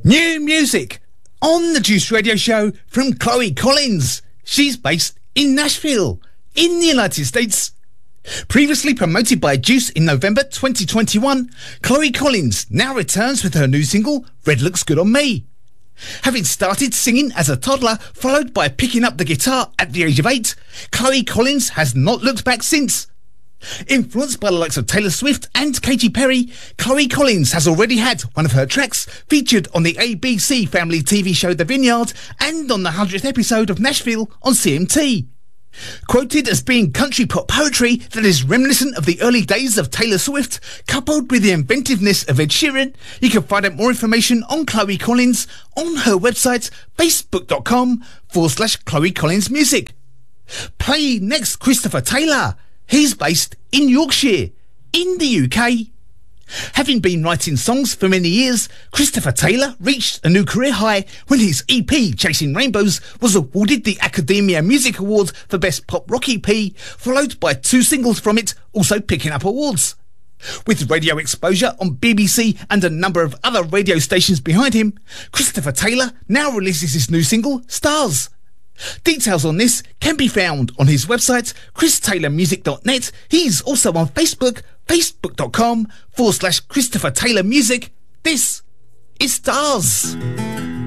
New music on the Juice Radio Show from Chloe Collins. She's based in Nashville, in the United States. Previously promoted by Juice in November 2021, Chloe Collins now returns with her new single, Red Looks Good on Me. Having started singing as a toddler, followed by picking up the guitar at the age of 8, Chloe Collins has not looked back since. Influenced by the likes of Taylor Swift and Katy Perry, Chloe Collins has already had one of her tracks featured on the ABC family TV show The Vineyard and on the 100th episode of Nashville on CMT. Quoted as being country pop poetry that is reminiscent of the early days of Taylor Swift, coupled with the inventiveness of Ed Sheeran, you can find out more information on Chloe Collins on her website, facebook.com/Chloe Collins Music. Play next Christopher Taylor. He's based in Yorkshire, in the UK. Having been writing songs for many years, Christopher Taylor reached a new career high when his EP, Chasing Rainbows, was awarded the Academia Music Award for Best Pop Rock EP, followed by 2 singles from it also picking up awards. With radio exposure on BBC and a number of other radio stations behind him, Christopher Taylor now releases his new single, Stars. Details on this can be found on his website, christaylormusic.net. He's also on Facebook, facebook.com/Christopher Taylor Music. This is Stars.